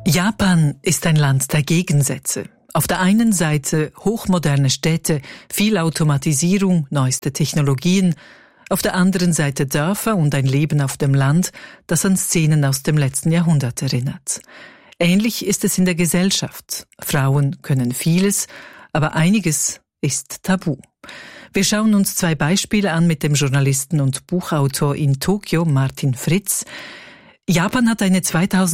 Japan ist ein Land der Gegensätze. Auf der einen Seite hochmoderne Städte, viel Automatisierung, neueste Technologien. Auf der anderen Seite Dörfer und ein Leben auf dem Land, das an Szenen aus dem letzten Jahrhundert erinnert. Ähnlich ist es in der Gesellschaft. Frauen können vieles, aber einiges ist tabu. Wir schauen uns 2 Beispiele an mit dem Journalisten und Buchautor in Tokio, Martin Fritz. Japan hat eine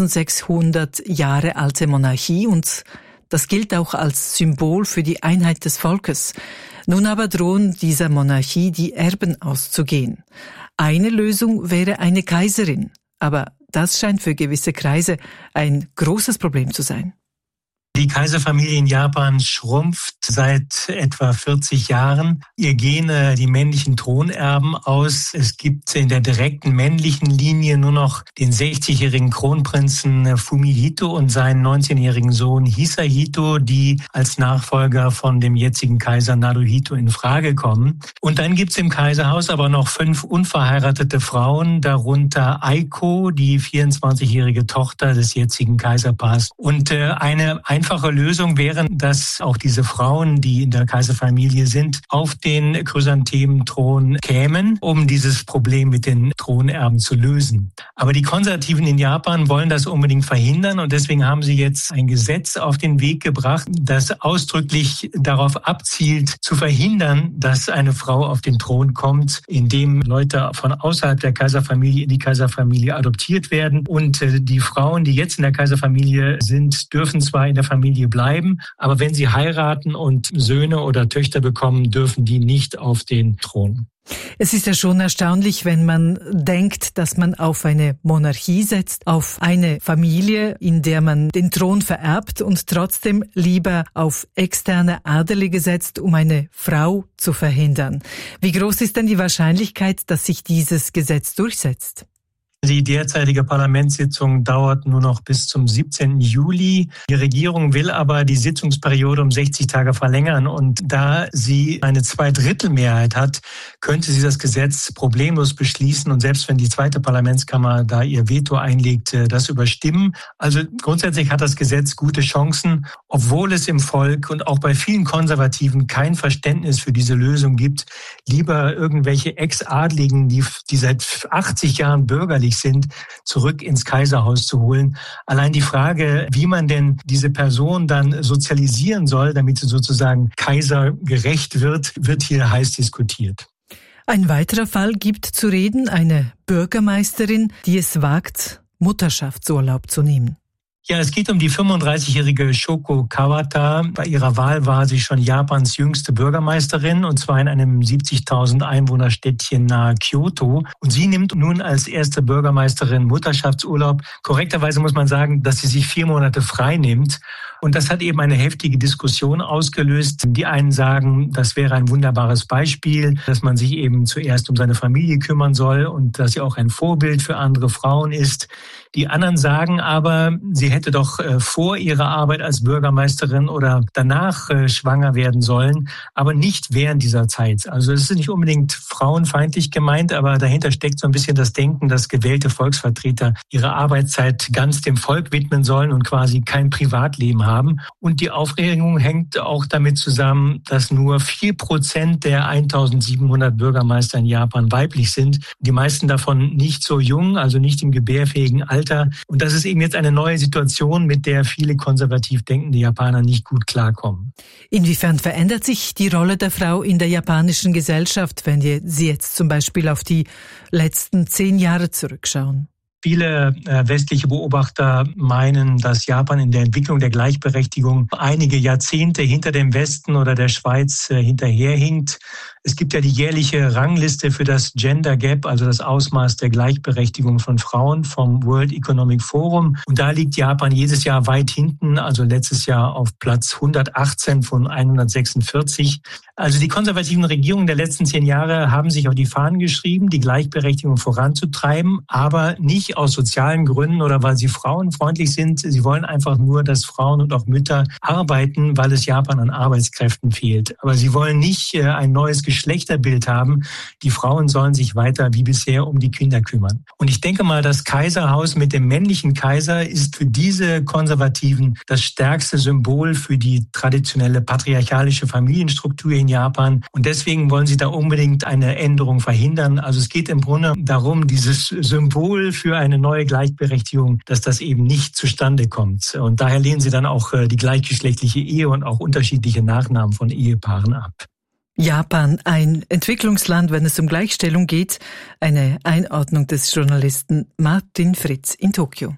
2600 Jahre alte Monarchie und das gilt auch als Symbol für die Einheit des Volkes. Nun aber drohen dieser Monarchie die Erben auszugehen. Eine Lösung wäre eine Kaiserin, aber das scheint für gewisse Kreise ein großes Problem zu sein. Die Kaiserfamilie in Japan schrumpft seit etwa 40 Jahren. Ihr gehen die männlichen Thronerben aus. Es gibt in der direkten männlichen Linie nur noch den 60-jährigen Kronprinzen Fumihito und seinen 19-jährigen Sohn Hisahito, die als Nachfolger von dem jetzigen Kaiser Naruhito in Frage kommen. Und dann gibt es im Kaiserhaus aber noch 5 unverheiratete Frauen, darunter Aiko, die 24-jährige Tochter des jetzigen Kaiserpaars. Und eine einfache Lösung wäre, dass auch diese Frauen, die in der Kaiserfamilie sind, auf den Chrysanthementhron kämen, um dieses Problem mit den Thronerben zu lösen. Aber die Konservativen in Japan wollen das unbedingt verhindern und deswegen haben sie jetzt ein Gesetz auf den Weg gebracht, das ausdrücklich darauf abzielt, zu verhindern, dass eine Frau auf den Thron kommt, indem Leute von außerhalb der Kaiserfamilie in die Kaiserfamilie adoptiert werden. Und die Frauen, die jetzt in der Kaiserfamilie sind, dürfen zwar in der Familie bleiben, aber wenn sie heiraten und Söhne oder Töchter bekommen, dürfen die nicht auf den Thron. Es ist ja schon erstaunlich, wenn man denkt, dass man auf eine Monarchie setzt, auf eine Familie, in der man den Thron vererbt und trotzdem lieber auf externe Adelige setzt, um eine Frau zu verhindern. Wie groß ist denn die Wahrscheinlichkeit, dass sich dieses Gesetz durchsetzt? Die derzeitige Parlamentssitzung dauert nur noch bis zum 17. Juli. Die Regierung will aber die Sitzungsperiode um 60 Tage verlängern. Und da sie eine Zweidrittelmehrheit hat, könnte sie das Gesetz problemlos beschließen und selbst wenn die zweite Parlamentskammer da ihr Veto einlegt, das überstimmen. Also grundsätzlich hat das Gesetz gute Chancen, obwohl es im Volk und auch bei vielen Konservativen kein Verständnis für diese Lösung gibt. Lieber irgendwelche Ex-Adligen, die seit 80 Jahren bürgerlich sind, zurück ins Kaiserhaus zu holen. Allein die Frage, wie man denn diese Person dann sozialisieren soll, damit sie sozusagen kaisergerecht wird, wird hier heiß diskutiert. Ein weiterer Fall gibt zu reden, eine Bürgermeisterin, die es wagt, Mutterschaftsurlaub zu nehmen. Ja, es geht um die 35-jährige Shoko Kawata. Bei ihrer Wahl war sie schon Japans jüngste Bürgermeisterin, und zwar in einem 70.000 Einwohnerstädtchen nahe Kyoto. Und sie nimmt nun als erste Bürgermeisterin Mutterschaftsurlaub. Korrekterweise muss man sagen, dass sie sich 4 Monate frei nimmt. Und das hat eben eine heftige Diskussion ausgelöst. Die einen sagen, das wäre ein wunderbares Beispiel, dass man sich eben zuerst um seine Familie kümmern soll und dass sie auch ein Vorbild für andere Frauen ist. Die anderen sagen aber, sie hätte doch vor ihrer Arbeit als Bürgermeisterin oder danach schwanger werden sollen, aber nicht während dieser Zeit. Also es ist nicht unbedingt frauenfeindlich gemeint, aber dahinter steckt so ein bisschen das Denken, dass gewählte Volksvertreter ihre Arbeitszeit ganz dem Volk widmen sollen und quasi kein Privatleben haben. Und die Aufregung hängt auch damit zusammen, dass nur 4% der 1700 Bürgermeister in Japan weiblich sind. Die meisten davon nicht so jung, also nicht im gebärfähigen Alter. Und das ist eben jetzt eine neue Situation, mit der viele konservativ denkende Japaner nicht gut klarkommen. Inwiefern verändert sich die Rolle der Frau in der japanischen Gesellschaft, wenn Sie jetzt zum Beispiel auf die letzten 10 Jahre zurückschauen? Viele westliche Beobachter meinen, dass Japan in der Entwicklung der Gleichberechtigung einige Jahrzehnte hinter dem Westen oder der Schweiz hinterherhinkt. Es gibt ja die jährliche Rangliste für das Gender Gap, also das Ausmaß der Gleichberechtigung von Frauen vom World Economic Forum. Und da liegt Japan jedes Jahr weit hinten, also letztes Jahr auf Platz 118 von 146. Also die konservativen Regierungen der letzten 10 Jahre haben sich auf die Fahnen geschrieben, die Gleichberechtigung voranzutreiben, aber nicht aus sozialen Gründen oder weil sie frauenfreundlich sind. Sie wollen einfach nur, dass Frauen und auch Mütter arbeiten, weil es Japan an Arbeitskräften fehlt. Aber sie wollen nicht ein neues Geschlechterbild haben. Die Frauen sollen sich weiter wie bisher um die Kinder kümmern. Und ich denke mal, das Kaiserhaus mit dem männlichen Kaiser ist für diese Konservativen das stärkste Symbol für die traditionelle patriarchalische Familienstruktur in Japan. Und deswegen wollen sie da unbedingt eine Änderung verhindern. Also es geht im Grunde darum, dieses Symbol für eine neue Gleichberechtigung, dass das eben nicht zustande kommt. Und daher lehnen sie dann auch die gleichgeschlechtliche Ehe und auch unterschiedliche Nachnamen von Ehepaaren ab. Japan, ein Entwicklungsland, wenn es um Gleichstellung geht. Eine Einordnung des Journalisten Martin Fritz in Tokio.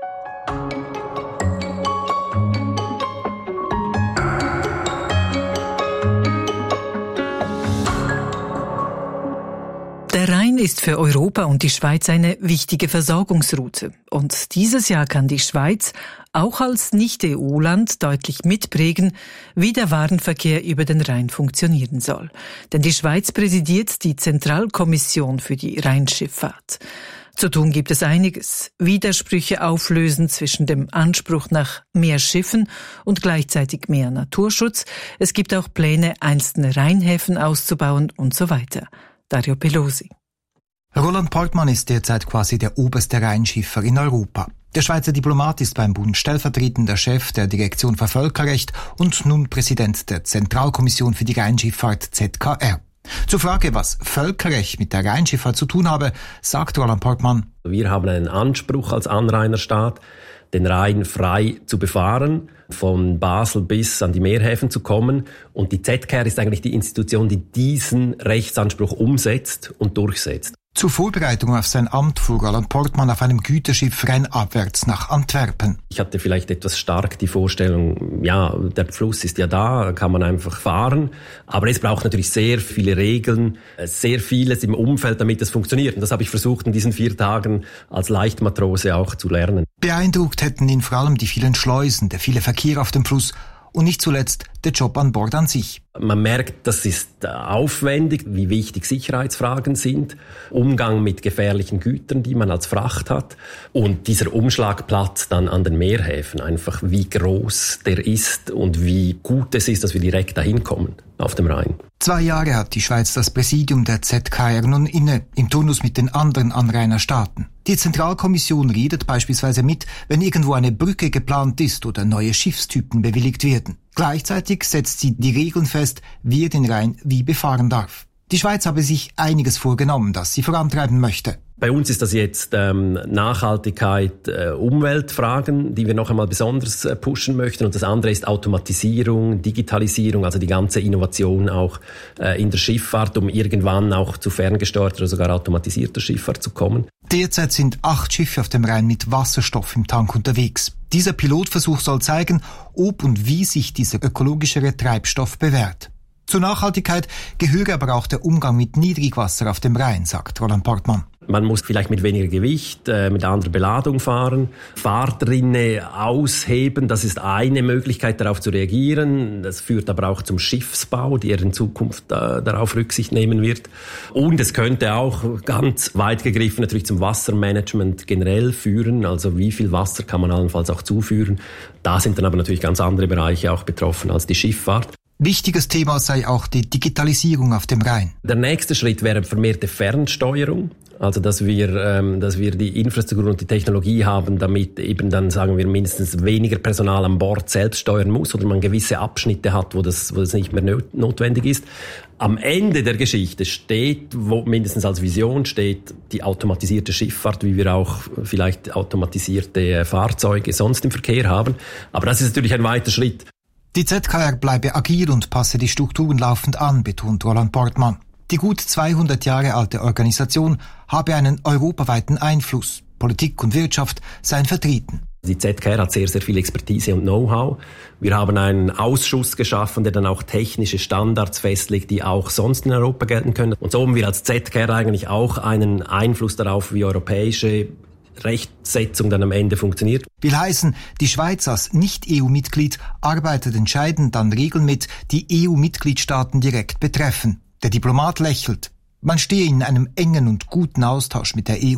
Der Rhein ist für Europa und die Schweiz eine wichtige Versorgungsroute. Und dieses Jahr kann die Schweiz auch als Nicht-EU-Land deutlich mitprägen, wie der Warenverkehr über den Rhein funktionieren soll. Denn die Schweiz präsidiert die Zentralkommission für die Rheinschifffahrt. Zu tun gibt es einiges. Widersprüche auflösen zwischen dem Anspruch nach mehr Schiffen und gleichzeitig mehr Naturschutz. Es gibt auch Pläne, einzelne Rheinhäfen auszubauen und so weiter. Dario Pelosi. Roland Portmann ist derzeit quasi der oberste Rheinschiffer in Europa. Der Schweizer Diplomat ist beim Bund stellvertretender Chef der Direktion für Völkerrecht und nun Präsident der Zentralkommission für die Rheinschifffahrt ZKR. Zur Frage, was Völkerrecht mit der Rheinschifffahrt zu tun habe, sagt Roland Portmann: Wir haben einen Anspruch als Anrainerstaat, den Rhein frei zu befahren, von Basel bis an die Meerhäfen zu kommen. Und die ZKR ist eigentlich die Institution, die diesen Rechtsanspruch umsetzt und durchsetzt. Zur Vorbereitung auf sein Amt fuhr Roland Portmann auf einem Güterschiff rheinabwärts nach Antwerpen. Ich hatte vielleicht etwas stark die Vorstellung, ja, der Fluss ist ja da, kann man einfach fahren. Aber es braucht natürlich sehr viele Regeln, sehr vieles im Umfeld, damit es funktioniert. Und das habe ich versucht, in diesen 4 Tagen als Leichtmatrose auch zu lernen. Beeindruckt hätten ihn vor allem die vielen Schleusen, der viele Verkehr auf dem Fluss und nicht zuletzt der Job an Bord an sich. Man merkt, das ist aufwendig, wie wichtig Sicherheitsfragen sind, Umgang mit gefährlichen Gütern, die man als Fracht hat, und dieser Umschlagplatz dann an den Meerhäfen, einfach wie groß der ist und wie gut es ist, dass wir direkt dahin kommen auf dem Rhein. 2 Jahre hat die Schweiz das Präsidium der ZKR nun inne, im Turnus mit den anderen Anrainerstaaten. Die Zentralkommission redet beispielsweise mit, wenn irgendwo eine Brücke geplant ist oder neue Schiffstypen bewilligt werden. Gleichzeitig setzt sie die Regeln fest, wer den Rhein wie befahren darf. Die Schweiz habe sich einiges vorgenommen, das sie vorantreiben möchte. Bei uns ist das jetzt Nachhaltigkeit, Umweltfragen, die wir noch einmal besonders pushen möchten. Und das andere ist Automatisierung, Digitalisierung, also die ganze Innovation auch in der Schifffahrt, um irgendwann auch zu ferngesteuerter oder sogar automatisierter Schifffahrt zu kommen. Derzeit sind 8 Schiffe auf dem Rhein mit Wasserstoff im Tank unterwegs. Dieser Pilotversuch soll zeigen, ob und wie sich dieser ökologischere Treibstoff bewährt. Zur Nachhaltigkeit gehöre aber auch der Umgang mit Niedrigwasser auf dem Rhein, sagt Roland Portmann. Man muss vielleicht mit weniger Gewicht, mit anderer Beladung fahren, Fahrtrinne ausheben, das ist eine Möglichkeit, darauf zu reagieren. Das führt aber auch zum Schiffsbau, der in Zukunft darauf Rücksicht nehmen wird. Und es könnte auch ganz weit gegriffen natürlich zum Wassermanagement generell führen, also wie viel Wasser kann man allenfalls auch zuführen. Da sind dann aber natürlich ganz andere Bereiche auch betroffen als die Schifffahrt. Wichtiges Thema sei auch die Digitalisierung auf dem Rhein. Der nächste Schritt wäre vermehrte Fernsteuerung. Also, dass wir die Infrastruktur und die Technologie haben, damit eben dann, sagen wir, mindestens weniger Personal an Bord selbst steuern muss oder man gewisse Abschnitte hat, wo das nicht mehr notwendig ist. Am Ende der Geschichte steht, wo mindestens als Vision steht, die automatisierte Schifffahrt, wie wir auch vielleicht automatisierte Fahrzeuge sonst im Verkehr haben. Aber das ist natürlich ein weiter Schritt. Die ZKR bleibe agil und passe die Strukturen laufend an, betont Roland Portmann. Die gut 200 Jahre alte Organisation habe einen europaweiten Einfluss. Politik und Wirtschaft seien vertreten. Die ZKR hat sehr, sehr viel Expertise und Know-how. Wir haben einen Ausschuss geschaffen, der dann auch technische Standards festlegt, die auch sonst in Europa gelten können. Und so haben wir als ZKR eigentlich auch einen Einfluss darauf, wie europäische Rechtsetzung dann am Ende funktioniert. Will heißen, die Schweiz als Nicht-EU-Mitglied arbeitet entscheidend an Regeln mit, die EU-Mitgliedstaaten direkt betreffen. Der Diplomat lächelt. Man stehe in einem engen und guten Austausch mit der EU. Ich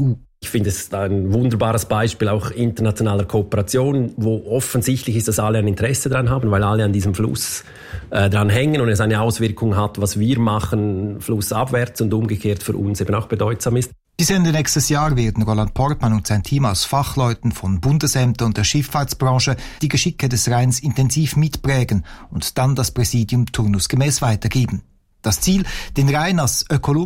Ich finde es ein wunderbares Beispiel auch internationaler Kooperation, wo offensichtlich ist, dass alle ein Interesse daran haben, weil alle an diesem Fluss dran hängen und es eine Auswirkung hat, was wir machen, flussabwärts und umgekehrt für uns eben auch bedeutsam ist. Bis Ende nächstes Jahr werden Roland Portmann und sein Team aus Fachleuten von Bundesämtern und der Schifffahrtsbranche die Geschicke des Rheins intensiv mitprägen und dann das Präsidium turnusgemäß weitergeben. Das Ziel, den Rhein als ökologisch